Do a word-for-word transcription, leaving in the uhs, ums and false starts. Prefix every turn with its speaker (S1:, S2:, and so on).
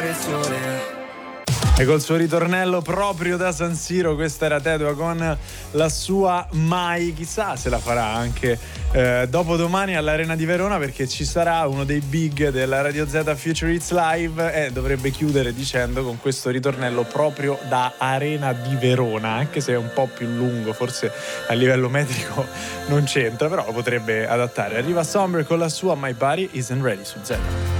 S1: direzione.
S2: E col suo ritornello proprio da San Siro, questa era Tedua con la sua Mai, chissà se la farà anche eh, dopodomani all'Arena di Verona, perché ci sarà uno dei big della Radio Z Future Hits Live e dovrebbe chiudere dicendo con questo ritornello proprio da Arena di Verona, anche se è un po' più lungo, forse a livello metrico non c'entra, però lo potrebbe adattare. Arriva Somber con la sua My Body Isn't Ready su Z.